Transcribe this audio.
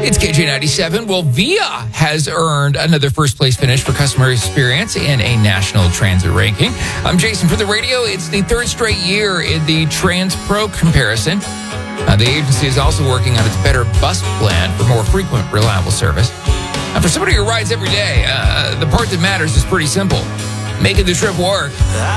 It's KJ97. Well, VIA has earned another first-place finish for customer experience in a national transit ranking. I'm Jason for the radio. It's the third straight year in the Trans Pro comparison. The agency is also working on its Better Bus plan for more frequent, reliable service. For somebody who rides every day, the part that matters is pretty simple. Making the trip work.